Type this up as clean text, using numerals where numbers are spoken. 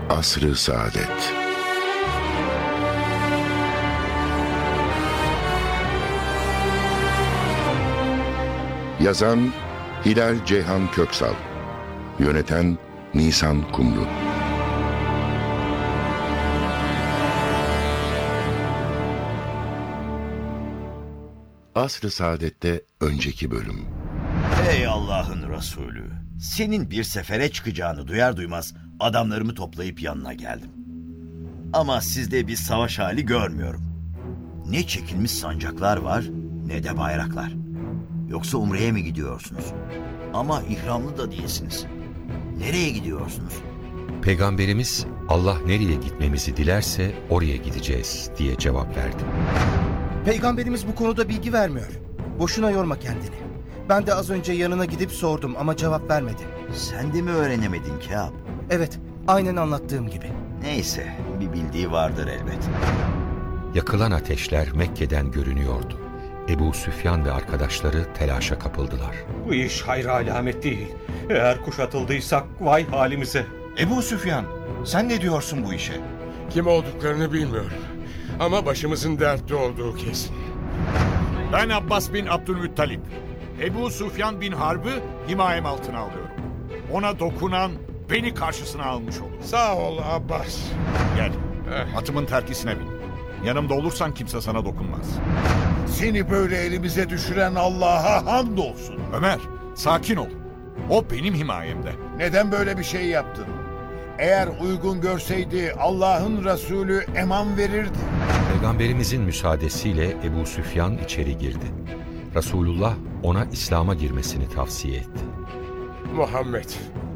Asr-ı Saadet. Yazan Hilal Ceyhan Köksal. Yöneten Nisan Kumru. Asr-ı Saadet'te önceki bölüm. Ey Allah'ın Resulü! Senin bir sefere çıkacağını duyar duymaz adamlarımı toplayıp yanına geldim. Ama sizde bir savaş hali görmüyorum. Ne çekilmiş sancaklar var ne de bayraklar. Yoksa Umre'ye mi gidiyorsunuz? Ama ihramlı da değilsiniz. Nereye gidiyorsunuz? Peygamberimiz Allah nereye gitmemizi dilerse oraya gideceğiz diye cevap verdi. Peygamberimiz bu konuda bilgi vermiyor. Boşuna yorma kendini. Ben de az önce yanına gidip sordum ama cevap vermedi. Sen de mi öğrenemedin Kâb? Evet, aynen anlattığım gibi. Neyse, bir bildiği vardır elbet. Yakılan ateşler Mekke'den görünüyordu. Ebu Süfyan ve arkadaşları telaşa kapıldılar. Bu iş hayra alamet değil. Eğer kuşatıldıysak vay halimize. Ebu Süfyan, sen ne diyorsun bu işe? Kim olduklarını bilmiyorum. Ama başımızın dertte olduğu kesin. Ben Abbas bin Abdülmuttalip. Ebu Süfyan bin Harb'ı himayem altına alıyorum. Ona dokunan beni karşısına almış olur. Sağ ol Abbas. Gel, atımın terkisine bin. Yanımda olursan kimse sana dokunmaz. Seni böyle elimize düşüren Allah'a hamdolsun. Ömer, sakin ol. O benim himayemde. Neden böyle bir şey yaptın? Eğer uygun görseydi Allah'ın Resulü eman verirdi. Peygamberimizin müsaadesiyle Ebu Süfyan içeri girdi. Resulullah ona İslam'a girmesini tavsiye etti. Muhammed,